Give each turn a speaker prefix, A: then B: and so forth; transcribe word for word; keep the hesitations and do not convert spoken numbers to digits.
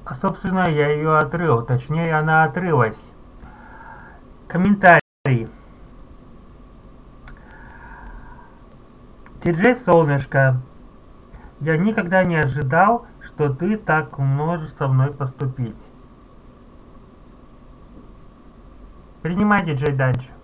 A: А, собственно, я ее отрыл. Точнее, она отрылась. Комментарий. Ти Джей Солнышко, я никогда не ожидал, что ты так можешь со мной поступить. Принимай, диджей Данч.